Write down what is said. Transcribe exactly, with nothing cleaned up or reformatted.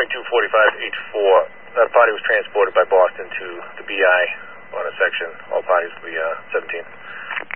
Boeing two forty-five H four. That body was transported by Boston to the B I on a section. All parties will be uh, seventeen.